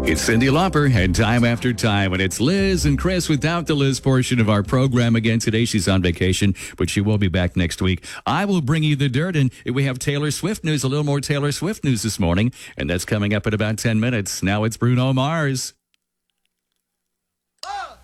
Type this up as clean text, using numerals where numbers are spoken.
It's Cyndi Lauper and Time After Time, and it's Liz and Chris without the Liz portion of our program again today. She's on vacation, but she will be back next week. I will bring you the dirt, and we have Taylor Swift news, a little more Taylor Swift news this morning, and that's coming up in about 10 minutes. Now it's Bruno Mars.